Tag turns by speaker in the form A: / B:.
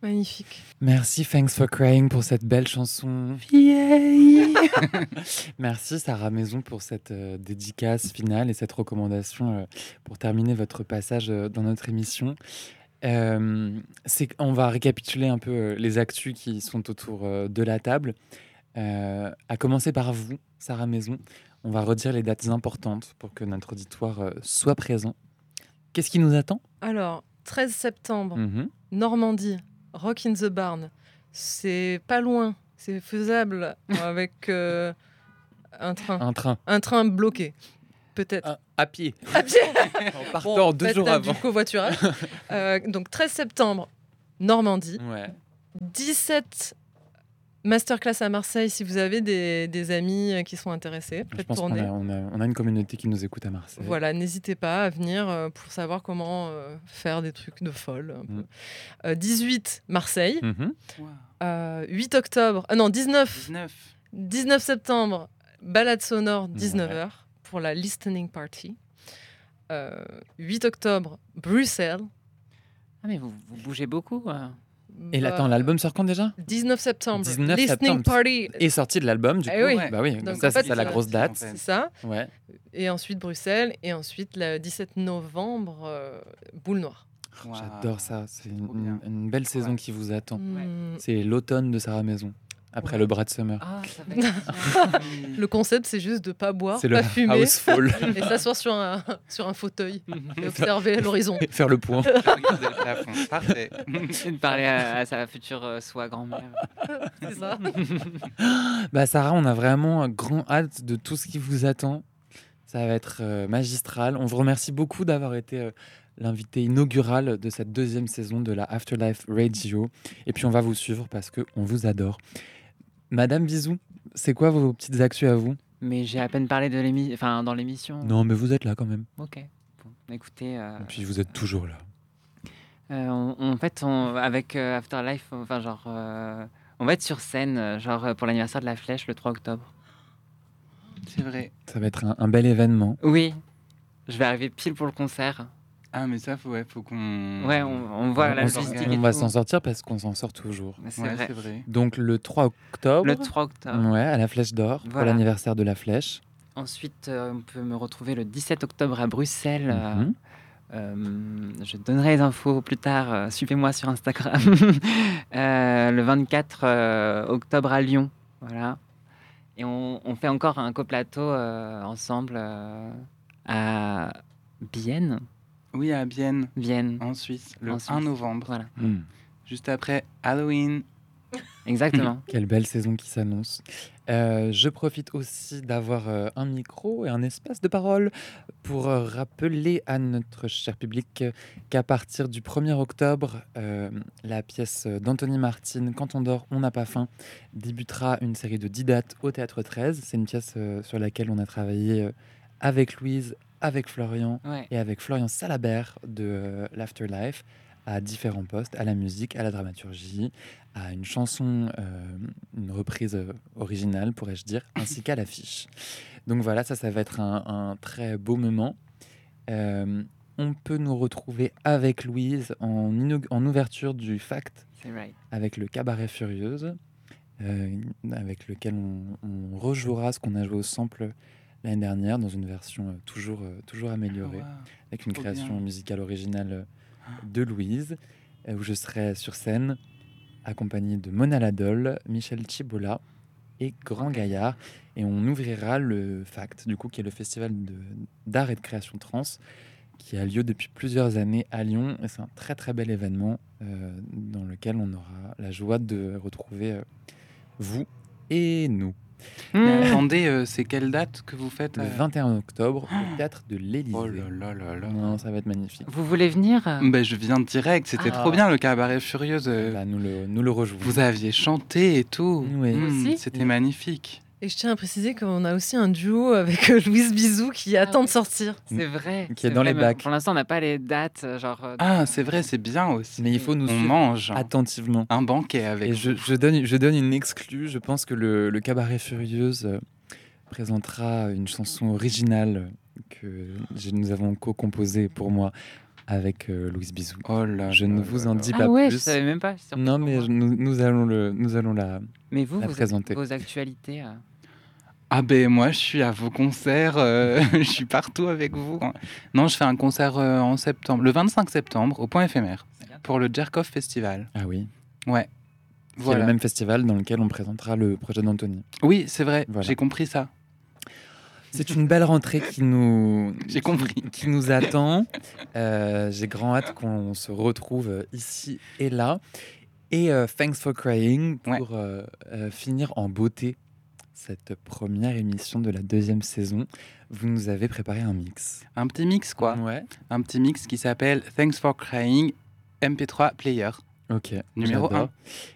A: Magnifique.
B: Merci Thanks for Crying pour cette belle chanson vieille. Merci Sarah Maison pour cette dédicace finale et cette recommandation pour terminer votre passage dans notre émission. On va récapituler un peu les actus qui sont autour de la table. À commencer par vous, Sarah Maison. On va redire les dates importantes pour que notre auditoire soit présent. Qu'est-ce qui nous attend ?
A: Alors, 13 septembre,
B: Mhm.
A: Normandie, Rock in the Barn. C'est pas loin, c'est faisable avec un train.
B: Un train.
A: Un train bloqué, peut-être.
B: À pied.
A: À pied.
B: En partant 2 jours avant.
A: Du covoiturage. Donc, 13 septembre, Normandie.
B: Ouais.
A: 17 masterclass à Marseille, si vous avez des amis qui sont intéressés.
B: Je
A: Faites
B: pense qu'on
A: tourner.
B: on a une communauté qui nous écoute à Marseille.
A: Voilà, n'hésitez pas à venir pour savoir comment faire des trucs de folle. Un peu. 18, Marseille.
B: Mhm.
C: Wow.
A: 8 octobre, 19
C: 19.
A: septembre, balade sonore, 19h, pour la listening party. 8 octobre, Bruxelles.
D: Ah, mais vous bougez beaucoup.
B: Et attends, l'album sort quand déjà ?
A: 19 septembre,
B: 19
A: listening
B: septembre.
A: party.
B: Et sorti de l'album, du coup.
A: Eh oui.
B: Bah oui,
A: Donc,
B: ça,
A: en fait,
B: c'est ça la grosse date.
A: C'est ça.
B: Ouais.
A: Et ensuite Bruxelles. Et ensuite, le 17 novembre, Boule Noire.
C: Wow.
B: J'adore ça. C'est
C: Trop bien.
B: une belle saison
C: Ouais.
B: qui vous attend.
A: Hmm.
B: C'est l'automne de Sarah Maison. Après le Brat Summer.
D: Ah, ça va être bien.
A: Le concept, c'est juste de pas boire,
B: C'est
A: pas
B: le
A: fumer
B: housefall.
A: et s'asseoir sur un fauteuil et observer l'horizon.
B: Et faire le point.
C: Regardez le plafond. Parfait.
D: Et de parler à sa future soi grand-mère.
A: C'est ça.
B: Bah Sarah, on a vraiment grand hâte de tout ce qui vous attend. Ça va être magistral. On vous remercie beaucoup d'avoir été l'invité inaugural de cette 2e saison de la Afterlife Radio. Et puis on va vous suivre parce qu'on vous adore. Madame Bisou, c'est quoi vos petites actus à vous ?
D: Mais j'ai à peine parlé dans l'émission.
B: Non, mais vous êtes là quand même.
D: Ok. Bon, écoutez.
B: Et puis vous êtes toujours là.
D: En fait, avec Afterlife, on va être sur scène, pour l'anniversaire de la Flèche le 3 octobre.
C: C'est vrai.
B: Ça va être un bel événement.
D: Oui, je vais arriver pile pour le concert.
C: Ah, mais ça, faut qu'on.
D: Ouais, on voit la logistique et
B: On va
D: tout.
B: s'en sortir parce qu'on s'en sort toujours.
D: C'est
C: Ouais,
D: vrai.
C: c'est vrai.
B: Donc le 3 octobre,
D: Le 3 octobre.
B: ouais, à la Flèche d'Or, pour
D: Voilà.
B: l'anniversaire de la Flèche.
D: Ensuite, on peut me retrouver le 17 octobre à Bruxelles.
B: Mhm.
D: Je donnerai les infos plus tard. Suivez-moi sur Instagram. Le 24 octobre à Lyon. Voilà. Et on fait encore un coplateau ensemble à Bienne.
C: Oui, à Bienne,
D: Vienne.
C: en Suisse, le
D: En Suisse.
C: 1 novembre.
D: Voilà.
C: Juste après Halloween.
D: Exactement.
B: Quelle belle saison qui s'annonce. Je profite aussi d'avoir un micro et un espace de parole pour rappeler à notre cher public qu'à partir du 1er octobre, la pièce d'Anthony Martin, Quand on dort, on n'a pas faim, débutera une série de 10 dates au Théâtre 13. C'est une pièce sur laquelle on a travaillé avec Louise, avec Florian
D: Ouais.
B: et avec Florian Salabert de l'Afterlife, à différents postes, à la musique, à la dramaturgie, à une chanson, une reprise originale, pourrais-je dire, ainsi qu'à l'affiche. Donc voilà, ça va être un très beau moment. On peut nous retrouver avec Louise en ouverture du Fact,
D: C'est right.
B: avec le Cabaret Furieuse, avec lequel on rejouera ce qu'on a joué au sample l'année dernière, dans une version toujours améliorée,
C: Ah, wow.
B: avec une
C: Trop
B: création
C: bien.
B: musicale originale de Louise, où je serai sur scène accompagné de Mona Ladol, Michel Chibola et Grand Gaillard. Et on ouvrira le FACT, du coup, qui est le festival d'art et de création trans, qui a lieu depuis plusieurs années à Lyon. Et c'est un très très bel événement dans lequel on aura la joie de retrouver vous et nous.
C: Mais attendez, c'est quelle date que vous faites
B: Le 21 octobre au Théâtre de l'Élysée.
C: Oh là là là là.
B: Non, ça va être magnifique.
D: Vous voulez venir
C: Ben, je viens direct, c'était trop bien le cabaret Furieuse.
B: Bah, nous le rejouons.
C: Vous aviez chanté et tout.
B: Oui.
D: Aussi
C: C'était magnifique.
A: Et je tiens à préciser qu'on a aussi un duo avec Louise Bisou qui attend de sortir.
D: C'est vrai.
B: Qui est
D: c'est
B: dans
D: vrai,
B: les
D: mais
B: bacs.
D: Pour l'instant, on n'a pas les dates.
C: Ah, c'est vrai, c'est bien aussi.
B: Mais il faut nous
C: On
B: suivre
C: mange
B: attentivement.
C: un banquet avec
B: Et
C: vous.
B: je donne une exclue. Je pense que le Cabaret Furieuse présentera une chanson originale que nous avons co-composée pour moi avec Louise Bisou.
C: Oh là
B: Je
C: là
B: ne
C: là
B: vous en
C: là.
B: dis
D: Ah
B: pas
D: ouais, je
B: plus.
D: savais même pas. c'est surprise
B: Non,
D: pour
B: mais
D: moi.
B: nous allons la...
D: Mais vous,
B: la présenter.
D: vos actualités.
C: Ah ben moi je suis à vos concerts, je suis partout avec vous. Non, je fais un concert en septembre, le 25 septembre au Point Éphémère pour le Jerkov Festival.
B: Ah oui.
C: Ouais.
B: C'est
C: Voilà.
B: le même festival dans lequel on présentera le projet d'Anthony.
C: Oui, c'est vrai,
B: Voilà.
C: j'ai compris ça.
B: C'est une belle rentrée qui nous,
C: J'ai compris.
B: qui nous attend. J'ai grand hâte qu'on se retrouve ici et là. Et Thanks for Crying pour finir en beauté cette première émission de la 2e saison. Vous nous avez préparé un mix.
C: Un petit mix quoi.
B: Ouais.
C: Un petit mix qui s'appelle Thanks for Crying MP3 Player.
B: Ok.
C: Numéro
B: j'adore.
C: 1.